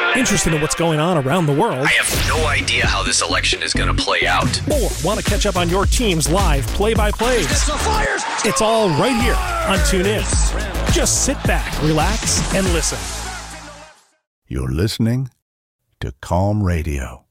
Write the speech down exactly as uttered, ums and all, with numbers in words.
Interested in what's going on around the world? I have no idea how this election is going to play out. Or want to catch up on your team's live play-by-plays? It's all right here on TuneIn. Just sit back, relax, and listen. You're listening to Calm Radio.